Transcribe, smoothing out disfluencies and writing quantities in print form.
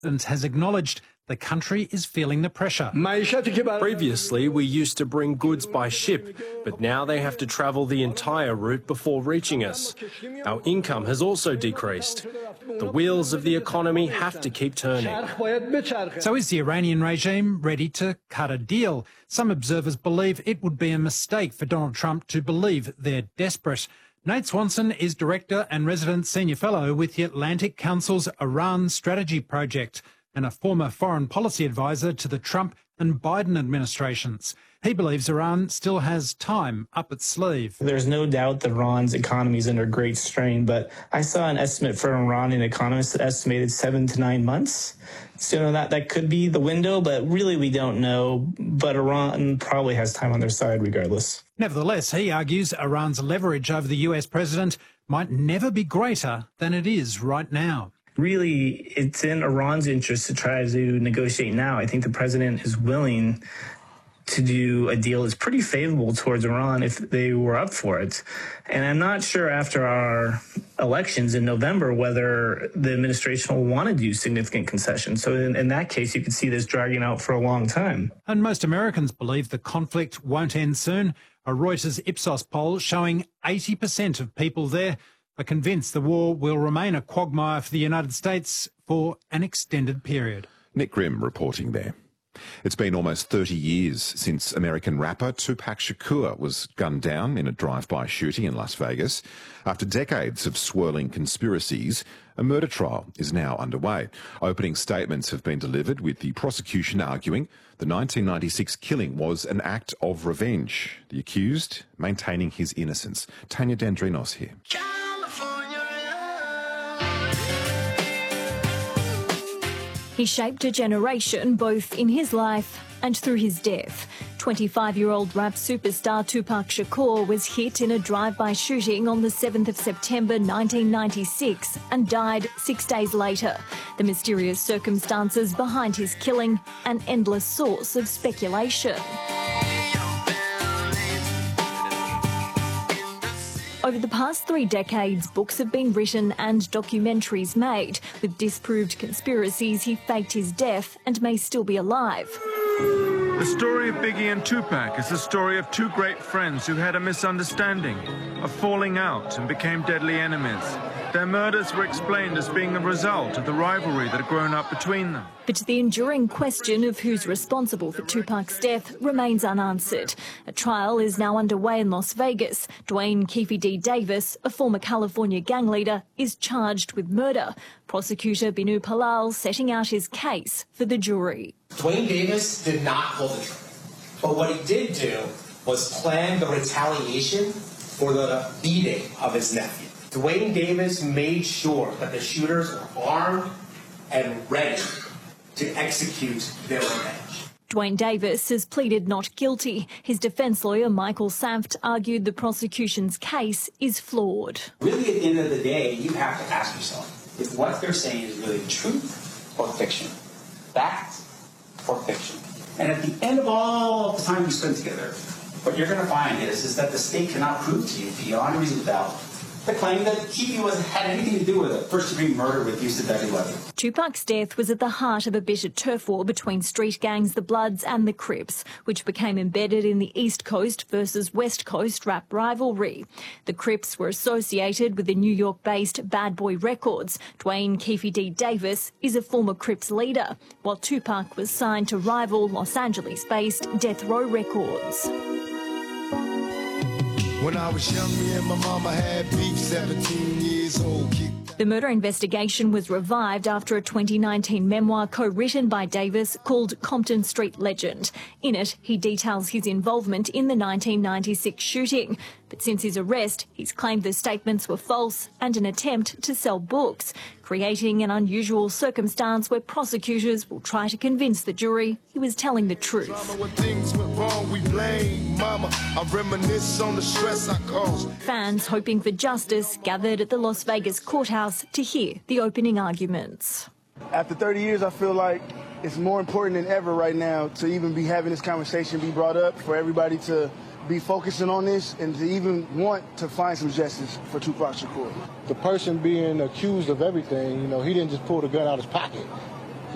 has acknowledged the country is feeling the pressure. Previously, we used to bring goods by ship, but now they have to travel the entire route before reaching us. Our income has also decreased. The wheels of the economy have to keep turning. So is the Iranian regime ready to cut a deal? Some observers believe it would be a mistake for Donald Trump to believe they're desperate. Nate Swanson is Director and Resident Senior Fellow with the Atlantic Council's Iran Strategy Project and a former foreign policy advisor to the Trump and Biden administrations. He believes Iran still has time up its sleeve. There's no doubt that Iran's economy is under great strain, but I saw an estimate for an Iranian economist that estimated 7 to 9 months. So that could be the window, but really we don't know. But Iran probably has time on their side regardless. Nevertheless, he argues Iran's leverage over the US president might never be greater than it is right now. Really, it's in Iran's interest to try to negotiate now. I think the president is willing to do a deal that's pretty favorable towards Iran if they were up for it. And I'm not sure after our elections in November whether the administration will want to do significant concessions. So in that case, you could see this dragging out for a long time. And most Americans believe the conflict won't end soon. A Reuters Ipsos poll showing 80% of people there are convinced the war will remain a quagmire for the United States for an extended period. Nick Grimm reporting there. It's been almost 30 years since American rapper Tupac Shakur was gunned down in a drive-by shooting in Las Vegas. After decades of swirling conspiracies, a murder trial is now underway. Opening statements have been delivered, with the prosecution arguing the 1996 killing was an act of revenge. The accused maintaining his innocence. Tanya Dendrinos here. He shaped a generation both in his life and through his death. 25-year-old rap superstar Tupac Shakur was hit in a drive-by shooting on the 7th of September 1996 and died 6 days later. The mysterious circumstances behind his killing, an endless source of speculation. Over the past 3 decades, books have been written and documentaries made. With disproved conspiracies, he faked his death and may still be alive. The story of Biggie and Tupac is the story of two great friends who had a misunderstanding, a falling out, and became deadly enemies. Their murders were explained as being a result of the rivalry that had grown up between them. But the enduring question of who's responsible for Tupac's death remains unanswered. A trial is now underway in Las Vegas. Dwayne Keefe D. Davis, a former California gang leader, is charged with murder. Prosecutor Binu Palal setting out his case for the jury. Dwayne Davis did not pull the trigger, but what he did do was plan the retaliation for the beating of his nephew. Dwayne Davis made sure that the shooters were armed and ready to execute their revenge. Dwayne Davis has pleaded not guilty. His defence lawyer, Michael Saft, argued the prosecution's case is flawed. Really, at the end of the day, you have to ask yourself if what they're saying is really truth or fiction, fact or fiction. And at the end of all the time you spend together, what you're going to find is that the state cannot prove to you beyond a reasonable doubt the claim that he had anything to do with a first-degree murder with use of deadly weapons. Tupac's death was at the heart of a bitter turf war between street gangs, the Bloods and the Crips, which became embedded in the East Coast versus West Coast rap rivalry. The Crips were associated with the New York-based Bad Boy Records. Dwayne Keefe D. Davis is a former Crips leader, while Tupac was signed to rival Los Angeles-based Death Row Records. When I was young, me and my mama had beef, 17 years old. The murder investigation was revived after a 2019 memoir co-written by Davis called Compton Street Legend. In it, he details his involvement in the 1996 shooting. But since his arrest, he's claimed the statements were false and an attempt to sell books, creating an unusual circumstance where prosecutors will try to convince the jury he was telling the truth. Fans hoping for justice gathered at the Las Vegas courthouse to hear the opening arguments. After 30 years, I feel like it's more important than ever right now to even be having this conversation be brought up, for everybody to be focusing on this and to even want to find some justice for Tupac Shakur. The person being accused of everything, he didn't just pull the gun out of his pocket.